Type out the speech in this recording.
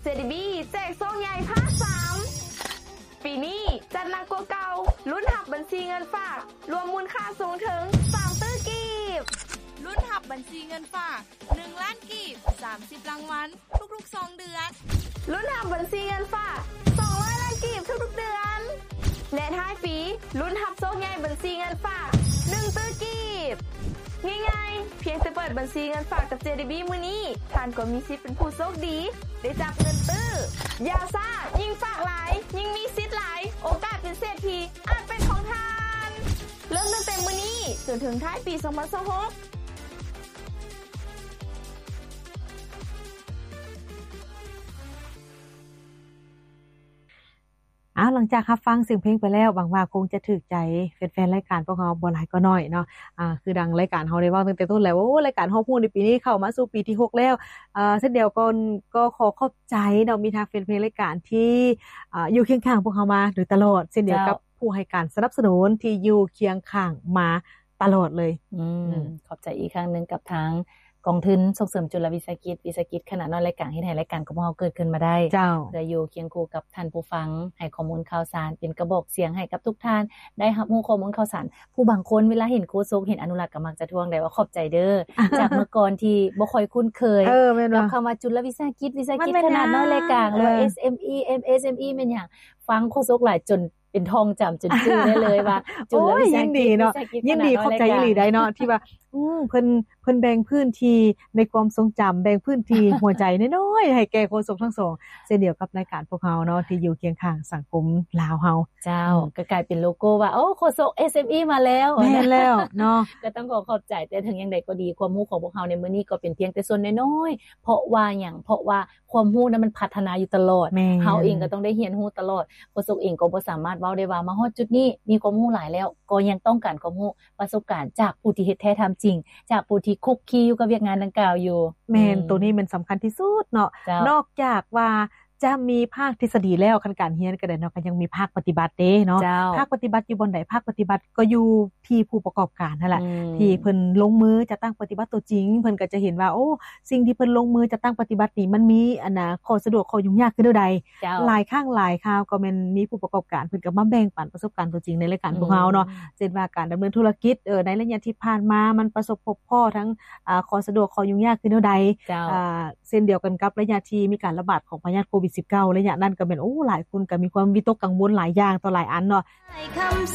JDB แจกโซ่ใหญ่ภาค3ปีนี้จัดหนักกว่าเก่าลุ้นหับบัญชีเงินฝากรวมมูลค่าสูงถึง3ตื้อกีบลุ้นหับบัญชีเงินฝาก1ล้านกีบ30รางวัลทุกๆ2เดือนลุ้นหับบัญชีเงินฝาก200ล้านกีบทุกๆเดือนและท้ายปีลุ้นหับโซ่ใหญ่บัญชีเงินฝาก1ตื้อกีบง่ายๆเพียงแต่เปิดบัญชีเงินฝากกับ JDB มื้อนี้ท่านก็มีสิทธิ์เป็นผู้โชคดีได้จับเงินตื้ออย่าซ่ายิ่งฝากหลายยิ่งมีสิทธิ์หลายโอกาสเป็นเศรษฐีอาจเป็นของท่านเริ่มตั้งแต่มื้อนี้จนถึงท้ายปี2026 หลังจากรับฟังเสียงเพลงไปแล้วหวังว่าคงจะถูกใจแฟนๆรายการพวกเราบ่หลายก็น้อยเนาะคือดังรายการเฮาได้เว้าตั้งแต่ต้นแล้วรายการเฮาพูดในปีนี้เข้ามาสู่ปีที่6แล้วเช่นเดียวกันก็ขอขอบใจเนาะมีทางแฟนๆรายการที่อยู่เคียงข้างพวกเรามาโดยตลอดเช่นเดียวกับผู้ให้การสนับสนุนที่อยู่เคียงข้างมาตลอดเลยขอบใจอีกครั้งนึงกับทางกองทุนส่งเสริมจุลวิสาหกิจขณะน้อยรายการให้รายการของเราเกิดขึ้นมาได้เพื่ออยู่เคียงคู่กับท่านผู้ฟังให้ข้อมูลข่าวสารเป็นกระบอกเสียงให้กับทุกท่านได้รับรู้ข้อมูลข่าวสารผู้บางคนเวลาเห็นโฆษกเห็นอนุรักษ์ก็มักจะทวงได้ว่าขอบใจเด้อ จากเมื่อก่อนที่บ่ค่อยคุ้นเคยกับคำว่าจุลวิสาหกิจขนาดน้อยรายการหรือว่า SME MSME แม่นหยังฟังโฆษกหลายจนเป็นทองจำจนชื่อได้เลยว่าจุลวิสาหกิจเนาะยินดีขอบใจอีหลีได้เนาะที่ว่าเพิ่นแบ่งพื้นที่ในความทรงจำแบ่งพื้นที่หัวใจน้อยๆให้แก่โฆษกทั้งสองเช่นเดียวกับรายการพวกเราเนาะที่อยู่เคียงข้างสังคมลาวเฮาเจ้าก็กลายเป็นโลโก้ว่าโอ้โฆษก SME มาแล้วแม่นแล้วเนาะก็ต้องขอบใจแต่ถึงอย่างใดก็ดีความรู้ของพวกเราในมื้อนี้ก็เป็นเพียงแต่ส่วนน้อยๆเพราะว่าความรู้นั้นมันพัฒนาอยู่ตลอดเฮาเองก็ต้องได้เรียนรู้ตลอดโฆษกเองก็บ่สามารถเว้าได้ว่ามาฮอดจุดนี้มีความรู้หลายแล้วก็ยังต้องการความรู้ประสบการณ์จากผู้ที่เฮ็ดแท้ทำจริงจากผู้ที่คุกคีอยู่กับเวียกงานดังกล่าวอยู่แม่นตัวนี้มันสำคัญที่สุดเนาะนอกจากว่าจะมีภาคทฤษฎีแล้วคันการเรียนก็ได้เนาะก็ยังมีภาคปฏิบัติเด้เนาะภาคปฏิบัติอยู่บนใดภาคปฏิบัติก็อยู่ที่ผู้ประกอบการนั่นแหละที่เพิ่นลงมือจะตั้งปฏิบัติตัวจริงเพิ่นก็จะเห็นว่าโอ้สิ่งที่เพิ่นลงมือจะตั้งปฏิบัตินี่มันมีข้อสะดวกข้อยุ่งยากคือใดหลายครั้งหลายคราวก็แม่นมีผู้ประกอบการเพิ่นก็มาแบ่งปันประสบการณ์ตัวจริงในรายการของเฮาเนาะเช่นว่าการดำเนินธุรกิจในระยะที่ผ่านมามันประสบพบพ้อทั้งข้อสะดวกข้อยุ่งยากคือใดเช่นเดียวกันกับระยะที่มีการระบาดของพยาธิโควิด -19 ระยะนั้นก็แม่นหลายคนก็มีความวิตกกังวลหลายอย่างต่อหลายอันเนาะ